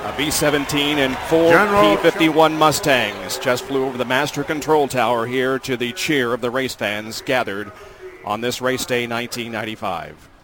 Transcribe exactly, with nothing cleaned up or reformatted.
A B seventeen and four General P fifty-one Mustangs just flew over the master control tower here to the cheer of the race fans gathered on this race day nineteen ninety-five.